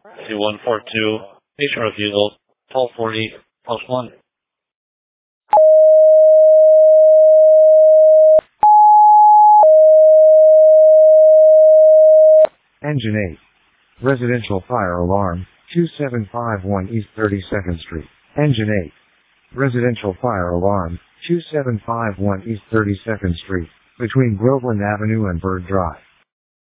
2142, HR refusal, 1240, post 1. Engine 8. Residential fire alarm, 2751 East 32nd Street. Engine 8. Residential fire alarm, 2751 East 32nd Street, between Groveland Avenue and Bird Drive.